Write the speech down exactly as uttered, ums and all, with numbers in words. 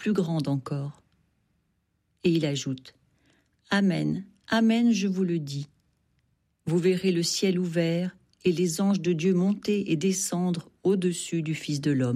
plus grande encore. Et il ajoute « Amen, Amen, je vous le dis. Vous verrez le ciel ouvert et les anges de Dieu monter et descendre au-dessus du Fils de l'homme. »